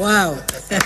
wow.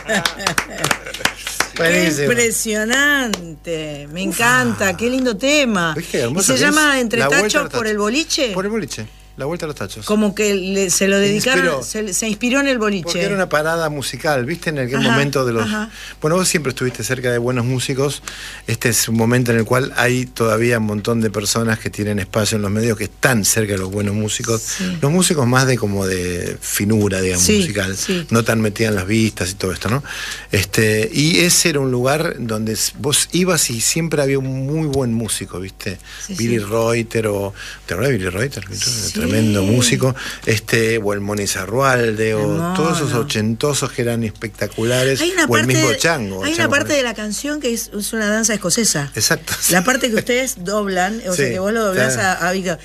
Qué impresionante, me encanta, qué lindo tema. ¿Y se llama Entre Tachos por el boliche? Por el boliche. La Vuelta a los Tachos. Como que se lo dedicaron, se inspiró en el boliche. Porque era una parada musical, ¿viste? En aquel momento de los... Bueno, vos siempre estuviste cerca de buenos músicos. Este es un momento en el cual hay todavía un montón de personas que tienen espacio en los medios, que están cerca de los buenos músicos. Sí. Los músicos más de como de finura, digamos, musical. Sí. No tan metida en las vistas y todo esto, ¿no? Y ese era un lugar donde vos ibas y siempre había un muy buen músico, ¿viste? Sí, Billy Reuter o... ¿Te acuerdas de Billy Reuter? Sí. Tremendo músico, o el Moni Zarrualde, o todos esos ochentosos que eran espectaculares, o el mismo Chango. Hay una parte de la canción que es una danza escocesa. Exacto. La parte que ustedes doblan, o sea que vos lo doblás a Vico.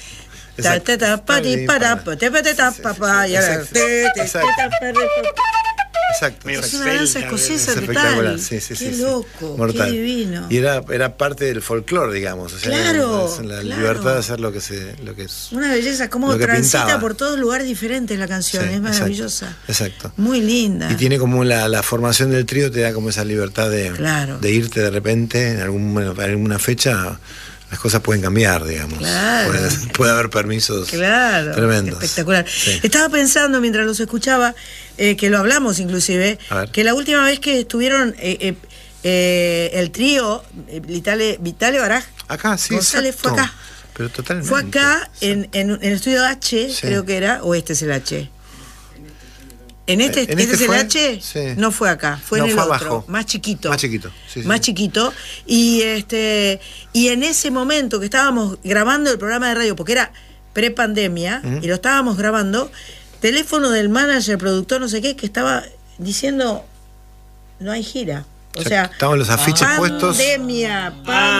Exacto. Es una danza escocesa total. Sí, qué loco, mortal. Qué divino. Y era parte del folclore, digamos. O sea, claro. La libertad de hacer lo que es. Una belleza, como transita pintaba por todos lugares diferentes la canción, es maravillosa. Exacto. Muy linda. Y tiene como la formación del trío, te da como esa libertad de irte de repente en alguna fecha. Las cosas pueden cambiar, digamos. Claro. Puede haber permisos tremendos. Espectacular. Estaba pensando mientras los escuchaba, que lo hablamos inclusive, que la última vez que estuvieron el trío, Vitale Baraj, acá, sí, González, exacto. fue acá. Pero totalmente. Fue acá en el estudio H, creo que era, o este es el H. Este es el H, no fue acá, fue en el otro, abajo. más chiquito. Más chiquito. Y en ese momento que estábamos grabando el programa de radio, porque era prepandemia, y lo estábamos grabando, teléfono del manager, productor, no sé qué, que estaba diciendo, no hay gira. O sea, estaban los afiches puestos. Venían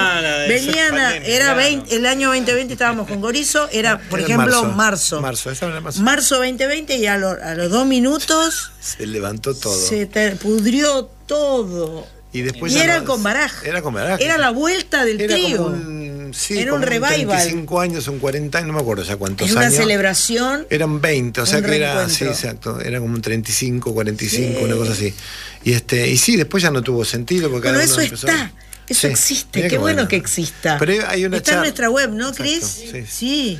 el año 2020 estábamos con Gorizo, era por ejemplo marzo 2020, y a los 2 minutos se levantó todo. Se pudrió todo. Y después era con Baraj. Era la vuelta del trío. Era un revival. 35 años, un 40 años, no me acuerdo ya cuántos años. Era una celebración. Eran 20, o sea que era, sí, exacto, era como un 35, 45, una cosa así. Y sí, después ya no tuvo sentido porque bueno, eso eso existe, qué bueno que exista. Pero hay una está en nuestra web, ¿no, Cris? Sí.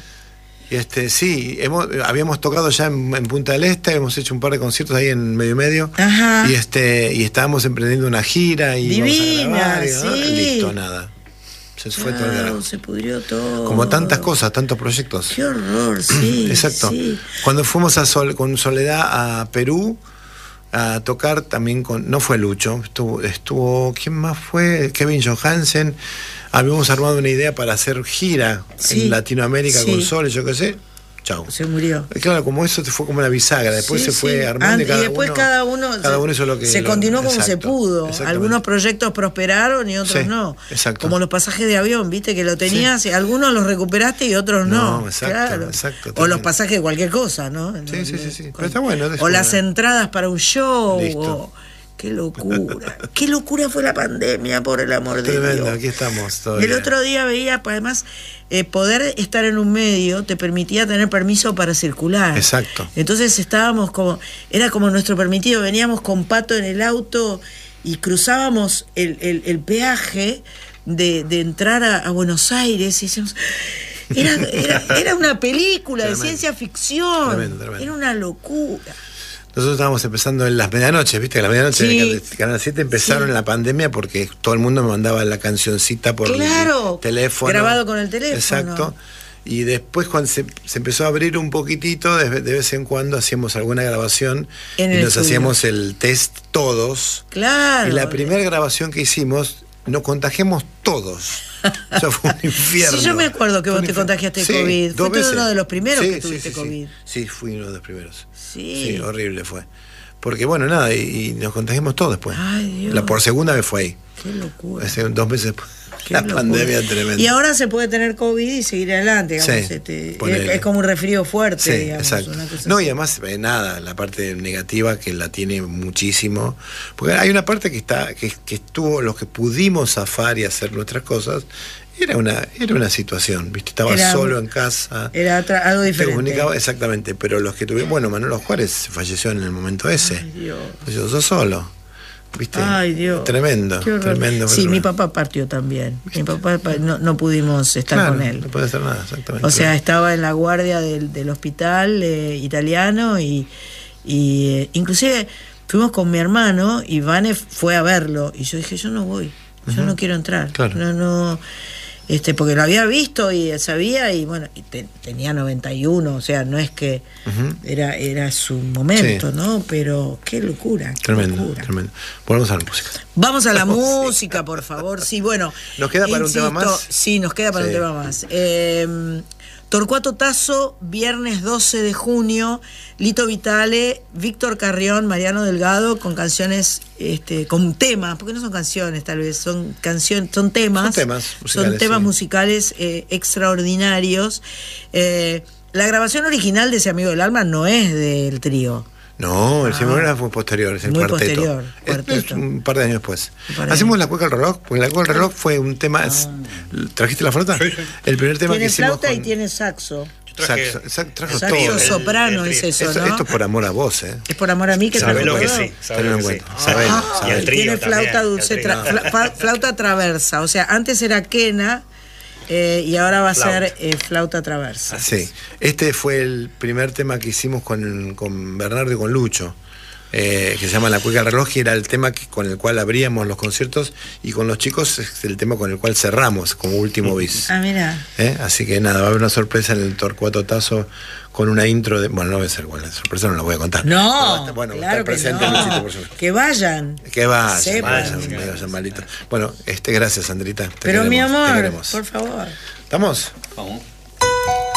Y habíamos tocado ya en Punta del Este, hemos hecho un par de conciertos ahí en medio. Ajá. Y estábamos emprendiendo una gira y divina, vamos a grabar, listo, nada. Se fue todo el carajo. Se pudrió todo. Como tantas cosas, tantos proyectos. Qué horror, sí. Exacto. Sí. Cuando fuimos con Soledad a Perú a tocar también no fue Lucho, estuvo ¿quién más fue? Kevin Johansen. Habíamos armado una idea para hacer gira en Latinoamérica con Sol, yo qué sé. Chau. Se murió. Claro, como eso fue como una bisagra. Después se fue armando y después cada uno hizo lo que se continuó como se pudo. Algunos proyectos prosperaron y otros no. Exacto. Como los pasajes de avión, viste que lo tenías, algunos los recuperaste y otros no. Exacto. O los pasajes de cualquier cosa, ¿no? Sí. Pero está bueno. O las entradas para un show. Qué locura fue la pandemia, por el amor de Dios. Aquí estamos todavía. El otro día veía, además, poder estar en un medio te permitía tener permiso para circular. Exacto. Entonces era como nuestro permitido, veníamos con Pato en el auto y cruzábamos el peaje de entrar a Buenos Aires y decíamos... Era una película de ciencia ficción. Tremendo. Era una locura. Nosotros estábamos empezando en las medianoches, ¿viste? Que las medianoches de Canal 7 empezaron en la pandemia porque todo el mundo me mandaba la cancioncita por el teléfono. Grabado con el teléfono. Exacto. Y después cuando se empezó a abrir un poquitito, de vez en cuando hacíamos alguna grabación y nos hacíamos el test todos. Claro. Y la primera grabación que hicimos, nos contagiamos todos. Eso fue un infierno. Sí, yo me acuerdo que vos te contagiaste COVID. Fuiste uno de los primeros que tuviste COVID. Sí, fui uno de los primeros. Sí, horrible fue. Porque bueno, nada, y nos contagiamos todos después. Ay, Dios. Por segunda vez fue ahí. Qué locura. 2 meses después. La pandemia tremenda. Y ahora se puede tener COVID y seguir adelante, digamos, es como un resfrío fuerte, digamos. Exacto. Una cosa no, así. y además, la parte negativa que la tiene muchísimo. Porque hay una parte que estuvo, los que pudimos zafar y hacer nuestras cosas, Era una situación, ¿viste? Estaba solo en casa. Era algo diferente. Te comunicaba, exactamente, pero los que tuvieron... Bueno, Manolo Juárez falleció en el momento ese. Ay, Dios. Yo solo, ¿viste? Ay, Dios. Tremendo, tremendo. Sí, mi papá partió también. ¿Viste? Mi papá no pudimos estar con él. No puede hacer nada, exactamente. O sea, estaba en la guardia del hospital italiano y inclusive fuimos con mi hermano y Vane fue a verlo y yo dije, yo no voy, yo no quiero entrar. Claro. No, porque lo había visto y sabía y bueno, tenía 91, o sea, no es que era su momento, sí, ¿no? Pero qué locura. Tremendo. Volvamos a la música. Vamos a la música, por favor. Sí, bueno. ¿Nos queda para un tema más? Sí, nos queda para un tema más. Torcuato Tasso, viernes 12 de junio, Lito Vitale, Víctor Carrión, Mariano Delgado, con canciones, con temas, porque no son canciones tal vez, son temas. Son temas musicales extraordinarios. La grabación original de Ese Amigo del Alma no es del trío. No, el Simón fue posterior, es el muy cuarteto. Es un par de años después. Hacemos La Cueca al Reloj, porque La Cueca al Reloj fue un tema... ¿Trajiste la flauta? Sí. El primer tema que hicimos. Tiene flauta y tiene saxo. Trajo saxo todo. Soprano es eso, ¿no? Esto es por amor a vos, ¿eh? Es por amor a mí que trajo todo. Que sí. Tenlo en cuenta. Sabelo. Y el trío tiene flauta también, dulce, flauta traversa. O sea, antes era quena. Y ahora va a ser flauta traversa. Sí, este fue el primer tema que hicimos con Bernardo y con Lucho, que se llama La Cueca al Reloj, y era el tema con el cual abríamos los conciertos, y con los chicos es el tema con el cual cerramos como último bis. Ah, mira. Así que nada, va a haber una sorpresa en el Torcuato Tasso con una intro de... Bueno, no voy a ser igual, la sorpresa no la voy a contar. No, bueno, claro está presente que no. Luchito, por supuesto. Que vayan. Que vayan malitos. Bueno, gracias, Sandrita. Pero queremos, mi amor, por favor. ¿Estamos? Vamos.